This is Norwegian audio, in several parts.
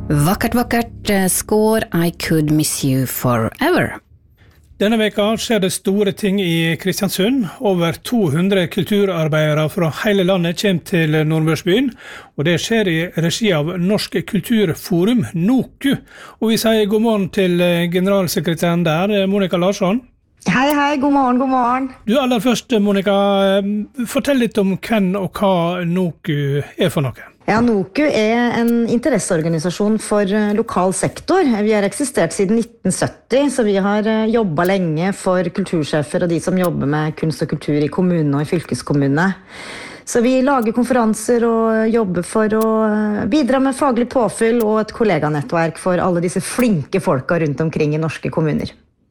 Vakkert, vakkert, score I could miss you forever. Denne veka skjer det store ting i Kristiansund. Over 200 kulturarbeidere fra hele landet kommer til Nordmørsbyen, og det skjer i regi av Norsk Kulturforum, NOKU. Og vi sier god morgen til generalsekretæren der, Monica Larsson. Hei, god morgen. Du aller først, Monica, fortell litt om hvem og hva NOKU er for noe. Ja, NOKU er en interesseorganisasjon for lokal sektor. Vi har eksistert siden 1970, så vi har jobbet lenge for kultursjefer og de som jobber med kunst og kultur i kommunene og i fylkeskommunene. Så vi lager konferanser og jobber for å bidra med faglig påfyll og et kolleganettverk for alle disse flinke folka rundt omkring i norske kommuner.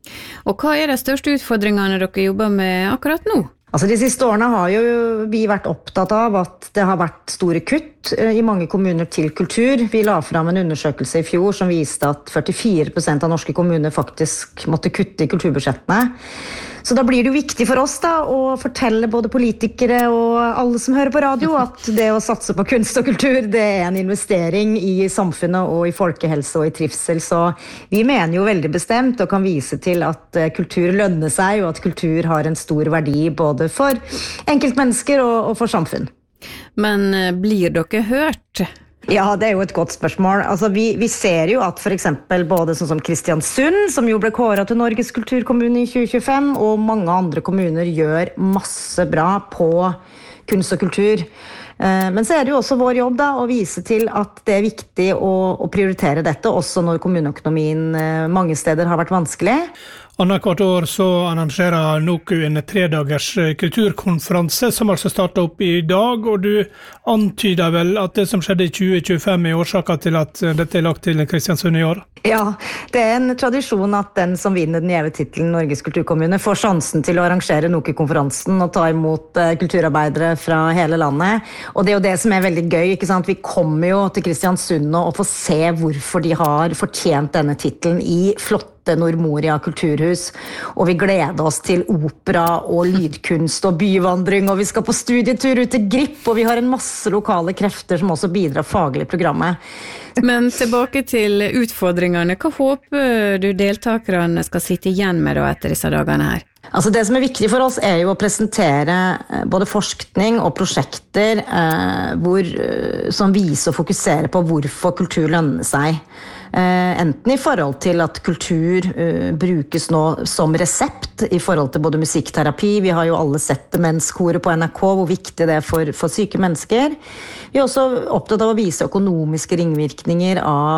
Og hva er de største utfordringene dere jobber med akkurat nå? Altså de siste årene har jo vi vært opptatt av at det har vært store kutt i mange kommuner til kultur. Vi la fram en undersøkelse i fjor som viste at 44% av norske kommuner faktisk måtte kutte i kulturbudsjettene. Så da blir det jo viktig for oss da, å fortelle både politikere og alle som hører på radio at det å satse på kunst og kultur, det er en investering i samfunnet og i folkehelse og i trivsel. Så vi mener jo veldig bestemt og kan vise til at kultur lønner seg og at kultur har en stor verdi både for enkeltmennesker og for samfunn. Men blir dere hørt? Ja, det er jo et godt spørsmål. Altså, vi ser jo at for eksempel både sånn som Kristiansund, som jo ble kåret til Norges kulturkommune i 2025, og mange andre kommuner gjør masse bra på kunst og kultur. Men så er det jo også vår jobb da, å vise til at det er viktig å prioritere dette, også når kommuneøkonomien mange steder har vært vanskelig. Annethvert år så arrangerer NOKU en 3-dagers kulturkonferanse som altså starter opp i dag, og du antyder vel at det som skjedde i 2025 er årsaken til at dette er lagt til Kristiansund i år? Ja, det er en tradisjon at den som vinner den gjeve titelen Norges kulturkommune får sjansen til å arrangere NOKU-konferansen og ta imot kulturarbeidere fra hele landet. Og det er jo det som er veldig gøy, ikke sant? Vi kommer jo til Kristiansund nå og får se hvorfor de har fortjent denne titelen i flott Nordmoria kulturhus, og vi gleder oss til opera og lydkunst og byvandring, og vi skal på studietur ut til Grip, og vi har en masse lokale krefter som også bidrar faglig i programmet. Men tilbake til utfordringene, hva håper du deltakerne skal sitte igjen med da etter disse dagene her? Altså det som er viktig for oss er jo å presentere både forskning og prosjekter som viser og fokuserer på hvorfor kultur lønner seg. Enten i forhold til at kultur brukes nå som resept i forhold til både musikkterapi. Vi har jo alle sett demenskoret på NRK, hvor viktig det er for syke mennesker. Vi er også opptatt av å vise økonomiske ringvirkninger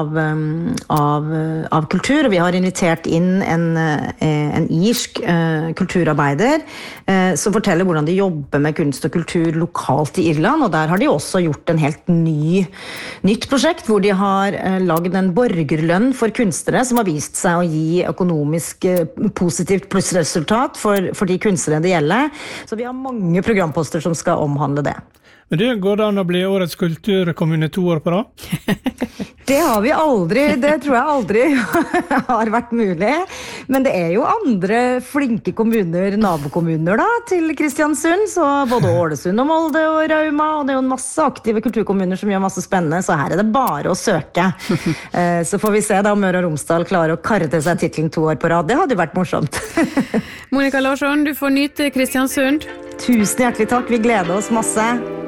av kultur. Vi har invitert inn en irsk kulturarbeider som forteller hvordan de jobber med kunst og kultur lokalt i Irland, og der har de også gjort en helt nytt prosjekt hvor de har laget en borgerlønn for kunstnere som har vist seg å gi økonomisk positivt plussresultat for de kunstnere det gjelder. Så vi har mange programposter som skal omhandle det. Men det går det an å bli årets kulturkommune 2 år på da? Det har vi aldri, det tror jeg aldri har vært mulig. Men det er jo andre flinke kommuner, nabokommuner da, til Kristiansund, så både Ålesund og Molde og Rauma, og det er jo en masse aktive kulturkommuner som gjør masse spennende, så her er det bare å søke. Så får vi se da om Møre og Romsdal klarer å karre til seg titlen 2 år på rad. Det hadde vært morsomt. Monica Larsson, du får nyte Kristiansund. Tusen hjertelig takk, vi gleder oss masse.